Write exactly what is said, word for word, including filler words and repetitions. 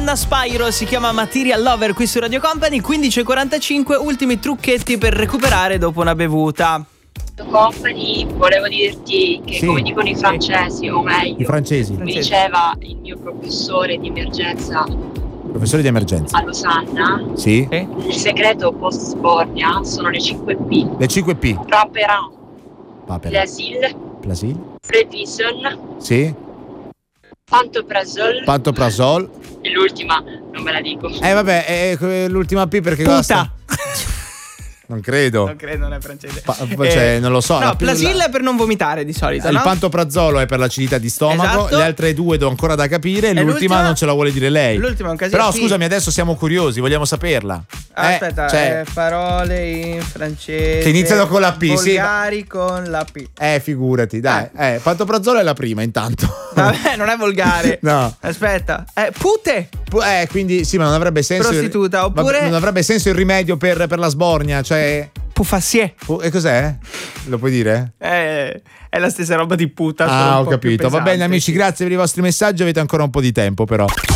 Anna Spyro, si chiama Material Lover qui su Radio Company. Quindici e quarantacinque, ultimi trucchetti per recuperare dopo una bevuta. Company, volevo dirti che Sì. come dicono i francesi, o meglio, I francesi, mi diceva il mio professore di emergenza professori di emergenza. a Losanna, Sì? Eh? il segreto post sbornia sono le cinque P: Le cinque P. Praperin, Papera. Plasil, Plasil. Prednison, Sì. Pantoprazol Pantoprazol. e l'ultima non me la dico. Eh vabbè, è l'ultima P perché Puta. costa. Non credo. Non credo, non è francese. Pa- cioè, non lo so. No, la pillola- Plasil è per non vomitare di solito, Il no? pantoprazolo è per l'acidità di stomaco, Esatto. le altre due do ancora da capire, E l'ultima, l'ultima? non ce la vuole dire lei. L'ultima è un casino. Però Sì. scusami, adesso siamo curiosi, vogliamo saperla. Ah, Eh, aspetta, cioè, eh, parole in francese Che iniziano con la P, sì. volgari con la P. eh, figurati, dai. Eh, pantoprazolo è la prima intanto. Vabbè, non è volgare. No. Aspetta, eh, pute. Pu- Eh, quindi sì, ma non avrebbe senso. il- Prostituta, oppure- Vabbè, non avrebbe senso il rimedio per, per la sbornia, cioè. Pufassier. pu- E cos'è? Lo puoi dire? Eh, è la stessa roba di puta. solo Ah, un ho po' più capito. Va pesante, bene, amici, sì. grazie per i vostri messaggi. Avete ancora un po' di tempo, però.